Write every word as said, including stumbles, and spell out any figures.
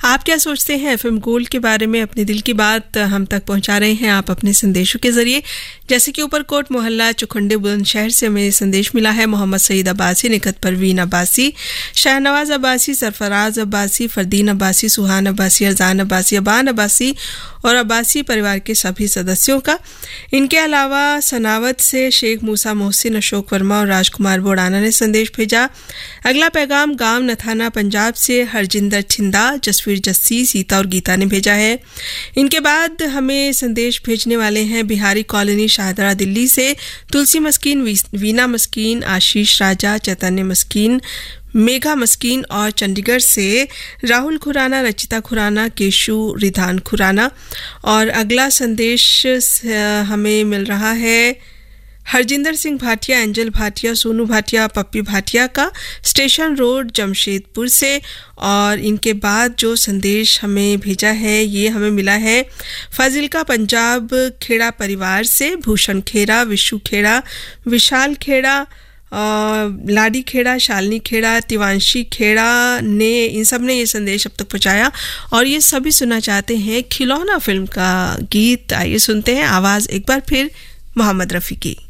आप क्या सोचते हैं एफएम गोल्ड के बारे में? अपने दिल की बात हम तक पहुंचा रहे हैं आप अपने संदेशों के जरिए। जैसे कि ऊपरकोट मोहल्ला चुखंडे बुलंदशहर से हमें संदेश मिला है। मोहम्मद सईद अब्बासी, निकत परवीन अब्बासी, शाहनवाज अब्बासी, सरफराज अब्बासी, फरदीन अब्बासी, सुहान अब्बासी, अजान अब्बासी, अबान अब्बासी और अब्बासी परिवार के सभी सदस्यों का। इनके अलावा सनावत से शेख मूसा मोहसिन, अशोक वर्मा और राजकुमार बोड़ाना ने संदेश भेजा। अगला पैगाम गांव नथाना पंजाब से हरजिंदर छिंदा, जसवीर जस्सी, सीता और गीता ने भेजा है। इनके बाद हमें संदेश भेजने वाले हैं बिहारी कॉलोनी शाहदरा दिल्ली से तुलसी मस्कीन, वीना मस्कीन, आशीष राजा, चैतन्य मस्कीन, मेघा मस्कीन और चंडीगढ़ से राहुल खुराना, रचिता खुराना, केशु रिधान खुराना। और अगला संदेश हमें मिल रहा है हरजिंदर सिंह भाटिया, एंजल भाटिया, सोनू भाटिया, पप्पी भाटिया का, स्टेशन रोड जमशेदपुर से। और इनके बाद जो संदेश हमें भेजा है ये हमें मिला है फाजिलका पंजाब खेड़ा परिवार से भूषण खेड़ा, विशु खेड़ा, विशाल खेड़ा, लाडी खेड़ा, शालिनी खेड़ा, तिवांशी खेड़ा ने इन सब ने ये संदेश अब तक पहुंचाया। और ये सभी सुनना चाहते हैं खिलौना फिल्म का गीत। आइए सुनते हैं आवाज़ एक बार फिर मोहम्मद रफ़ी की।